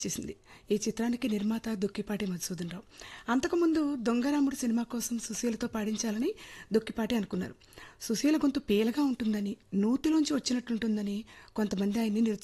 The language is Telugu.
చేసింది. ఈ చిత్రానికి నిర్మాత దుక్కిపాటి మధుసూదన్ రావు. అంతకుముందు దొంగరాముడు సినిమా కోసం సుశీలతో పాడించాలని దుక్కిపాటి అనుకున్నారు. సుశీల గొంతు పేలగా ఉంటుందని, నూతిలోంచి వచ్చినట్టుంటుందని కొంతమంది ఆయన్ని